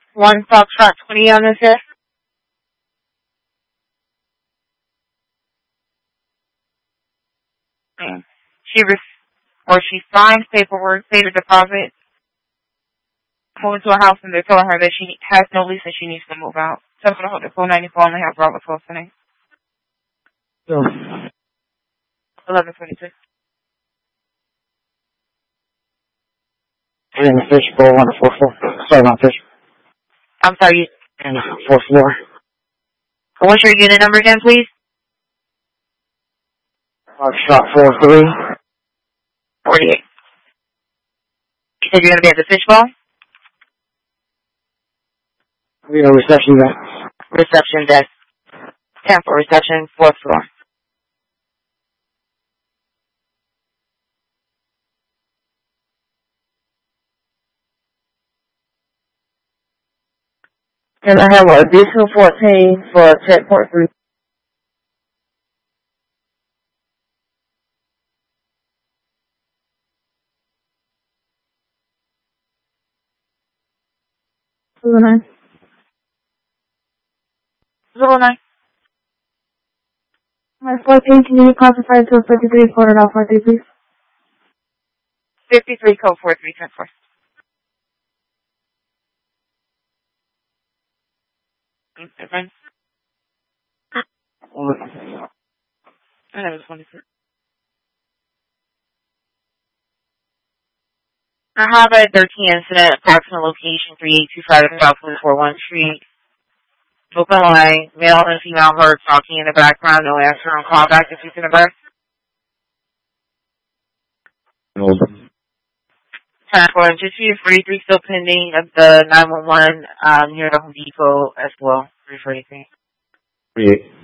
1 Foxtrot 20 on this here. She signed paperwork, paid a deposit, moved to a house, and they're telling her that she has no lease and she needs to move out. Tell her to hold the 494 and they have Robert Close today. 11:26. In the fishbowl on the 4th floor. Sorry, not fish. I'm sorry. And the 4th floor. What's your unit number again, please? Foxtrot 43. 48. You said you're going to be at the fishbowl? We have a reception desk. Reception desk. 10 for reception, 4th floor. And I have a additional 14 for checkpoint 3. Nine. 09. My 14, can you classify to 53 quarter off 43, please? 53 code 4310. Difference. I never 23. I have a 13 incident, approximate location 3825 South 41 Street. Open line, male and female heard talking in the background, no answer on callback if you can address. Transport, just be 43 still pending of the 911 near the Home Depot as well. 343. 38.